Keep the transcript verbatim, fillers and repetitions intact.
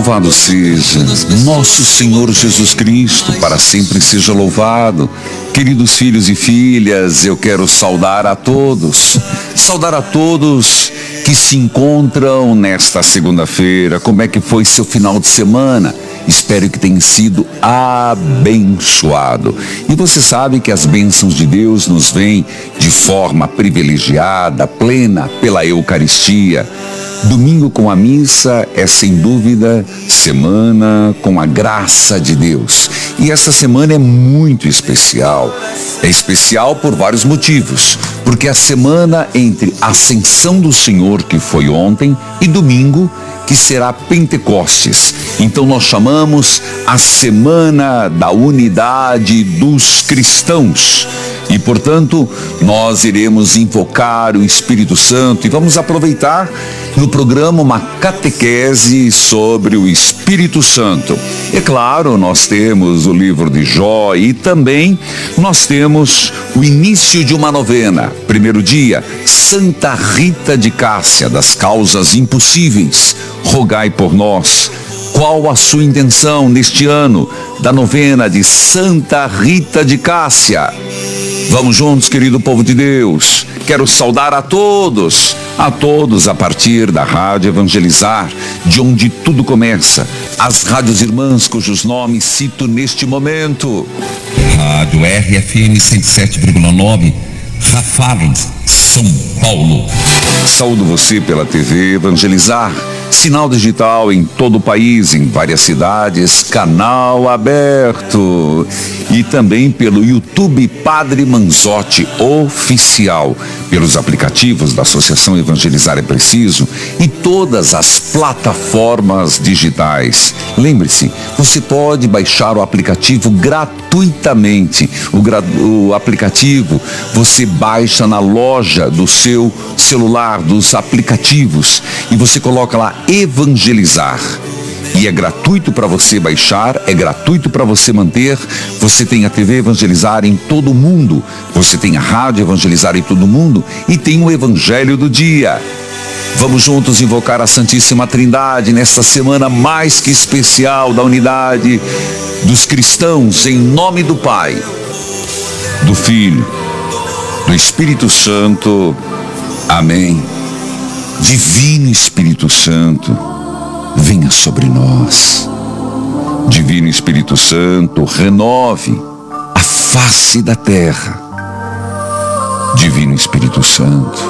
Louvado seja nosso Senhor Jesus Cristo, para sempre seja louvado. Queridos filhos e filhas, eu quero saudar a todos, saudar a todos que se encontram nesta segunda-feira. Como é que foi seu final de semana? Espero que tenha sido abençoado. E você sabe que as bênçãos de Deus nos vêm de forma privilegiada, plena, pela Eucaristia. Domingo com a missa é, sem dúvida, semana com a graça de Deus. E essa semana é muito especial. É especial por vários motivos. Porque a semana entre a Ascensão do Senhor, que foi ontem, e domingo, que será Pentecostes. Então nós chamamos a Semana da Unidade dos Cristãos. E, portanto, nós iremos invocar o Espírito Santo e vamos aproveitar no programa uma catequese sobre o Espírito Santo. É claro, nós temos o livro de Jó e também nós temos o início de uma novena. Primeiro dia, Santa Rita de Cássia, das causas impossíveis, rogai por nós. Qual a sua intenção neste ano da novena de Santa Rita de Cássia? Vamos juntos, querido povo de Deus. Quero saudar a todos, a todos a partir da Rádio Evangelizar, de onde tudo começa. As rádios irmãs cujos nomes cito neste momento. Rádio R F M cento e sete vírgula nove, Rafalos, São Paulo. Saúdo você pela T V Evangelizar, sinal digital em todo o país, em várias cidades, canal aberto. E também pelo YouTube Padre Manzotti Oficial, pelos aplicativos da Associação Evangelizar é Preciso e todas as plataformas digitais. Lembre-se, você pode baixar o aplicativo gratuitamente. O, gra... o aplicativo você baixa na loja do seu celular, dos aplicativos, e você coloca lá Evangelizar. E é gratuito para você baixar, é gratuito para você manter. Você tem a T V Evangelizar em todo o mundo, você tem a Rádio Evangelizar em todo o mundo e tem o Evangelho do Dia. Vamos juntos invocar a Santíssima Trindade nesta semana mais que especial da unidade dos cristãos, em nome do Pai, do Filho, do Espírito Santo. Amém. Divino Espírito Santo, venha sobre nós. Divino Espírito Santo, renove a face da terra. Divino Espírito Santo,